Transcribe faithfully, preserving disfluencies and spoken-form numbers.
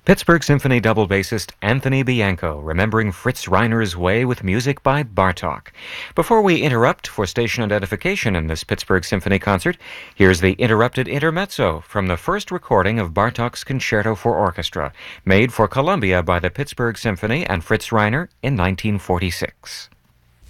Pittsburgh Symphony double bassist Anthony Bianco remembering Fritz Reiner's way with music by Bartók. Before we interrupt for station identification in this Pittsburgh Symphony concert, here's the interrupted intermezzo from the first recording of Bartók's Concerto for Orchestra, made for Columbia by the Pittsburgh Symphony and Fritz Reiner in nineteen forty-six.